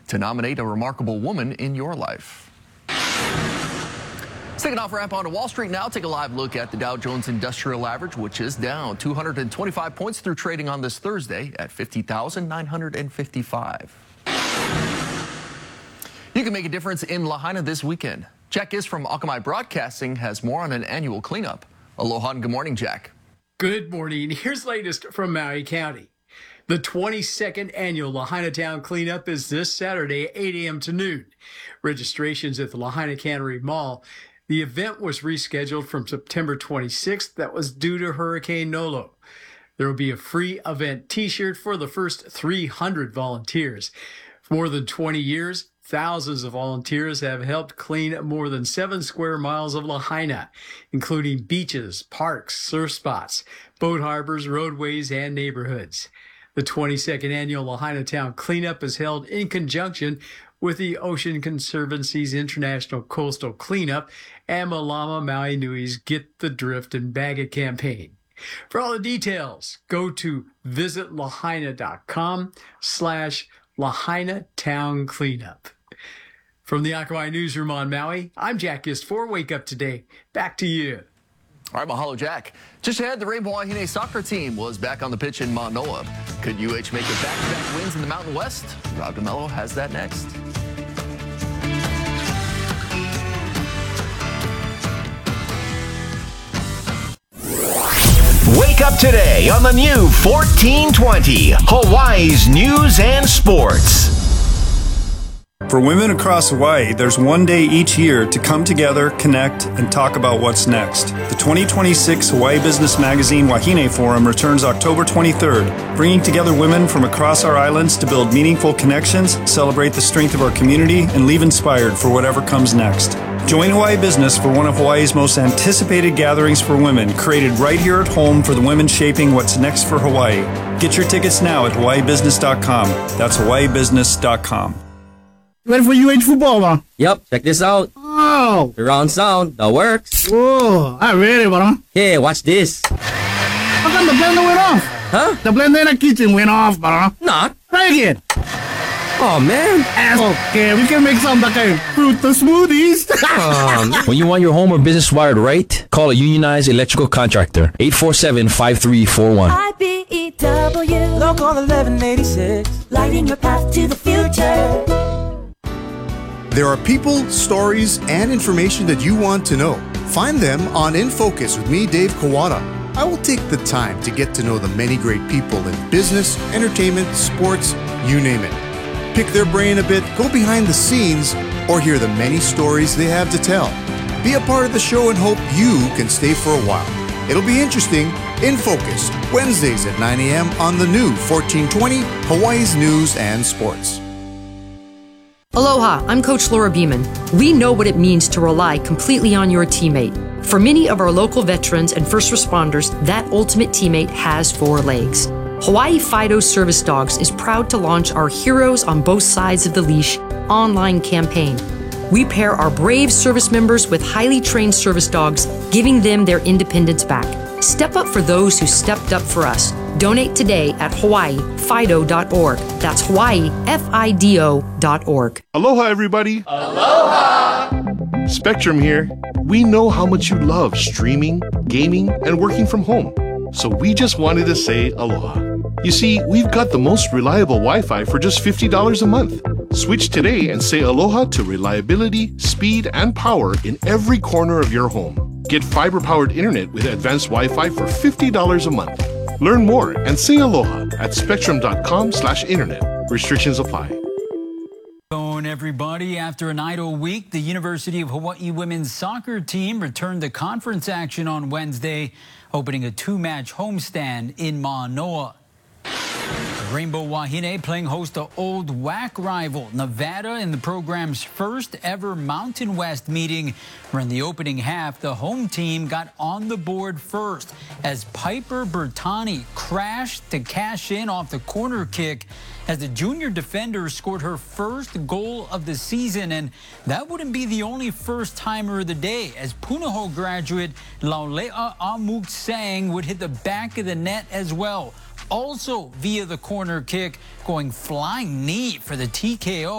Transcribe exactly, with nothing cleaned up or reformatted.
to nominate a remarkable woman in your life. Let's take an off ramp onto Wall Street now. Take a live look at the Dow Jones Industrial Average, which is down two hundred twenty-five points through trading on this Thursday at fifty thousand nine hundred fifty-five. You can make a difference in Lahaina this weekend. Jack Gist from Akamai Broadcasting has more on an annual cleanup. Aloha and good morning, Jack. Good morning. Here's the latest from Maui County. The twenty-second annual Lahaina Town Cleanup is this Saturday, eight a.m. to noon. Registration's at the Lahaina Cannery Mall. The event was rescheduled from September twenty-sixth. That was due to Hurricane Nolo. There will be a free event t-shirt for the first three hundred volunteers. For more than twenty years, thousands of volunteers have helped clean more than seven square miles of Lahaina, including beaches, parks, surf spots, boat harbors, roadways, and neighborhoods. The twenty-second annual Lahaina Town Cleanup is held in conjunction with the Ocean Conservancy's International Coastal Cleanup and Malama Maui Nui's Get the Drift and Bag It campaign. For all the details, go to visit lahaina.com slash Lahaina Town Cleanup. From the Akamai Newsroom on Maui, I'm Jack Gist for Wake Up Today. Back to you. All right, mahalo, Jack. Just ahead, the Rainbow Wahine soccer team was back on the pitch in Manoa. Could U H make it back-to-back wins in the Mountain West? Rob DeMello has that next. Wake up today on the new fourteen twenty, Hawaii's News and Sports. For women across Hawaii, there's one day each year to come together, connect, and talk about what's next. The twenty twenty-six Hawaii Business Magazine Wahine Forum returns October twenty-third, bringing together women from across our islands to build meaningful connections, celebrate the strength of our community, and leave inspired for whatever comes next. Join Hawaii Business for one of Hawaii's most anticipated gatherings for women, created right here at home for the women shaping what's next for Hawaii. Get your tickets now at hawaii business dot com. That's hawaii business dot com. Ready for U H football, bro? Yep, check this out. Oh. Surround sound, that works. Whoa, I'm ready, bro. Hey, watch this. How come the blender went off? Huh? The blender in the kitchen went off, bro. Not. Try again. Oh, man. Okay, we can make some like a fruit smoothies. um, when you want your home or business wired right, call a unionized electrical contractor. eight four seven, five three four one. I B E W. Local eleven eighty-six. Lighting your path to the future. There are people, stories, and information that you want to know. Find them on In Focus with me, Dave Kawada. I will take the time to get to know the many great people in business, entertainment, sports, you name it. Pick their brain a bit, go behind the scenes, or hear the many stories they have to tell. Be a part of the show and hope you can stay for a while. It'll be interesting. In Focus, Wednesdays at nine a.m. on the new fourteen twenty, Hawaii's News and Sports. Aloha, I'm Coach Laura Beeman. We know what it means to rely completely on your teammate. For many of our local veterans and first responders, that ultimate teammate has four legs. Hawaii Fido Service Dogs is proud to launch our Heroes on Both Sides of the Leash online campaign. We pair our brave service members with highly trained service dogs, giving them their independence back. Step up for those who stepped up for us. Donate today at hawaii fido dot org. That's Hawaii F I D O dot org. Aloha, everybody. Aloha. Spectrum here. We know how much you love streaming, gaming, and working from home. So we just wanted to say aloha. You see, we've got the most reliable Wi-Fi for just fifty dollars a month. Switch today and say aloha to reliability, speed, and power in every corner of your home. Get fiber-powered internet with advanced Wi-Fi for fifty dollars a month. Learn more and say aloha at spectrum.com slash internet. Restrictions apply. Hello, everybody. After an idle week, the University of Hawaii women's soccer team returned to conference action on Wednesday, opening a two-match homestand in Manoa. Rainbow Wahine playing host to old W A C rival Nevada in the program's first ever Mountain West meeting, where in the opening half, the home team got on the board first as Piper Bertani crashed to cash in off the corner kick as the junior defender scored her first goal of the season. And that wouldn't be the only first-timer of the day, as Punahou graduate Laulea Amuk-Sang would hit the back of the net as well, also via the corner kick, going flying knee for the T K O.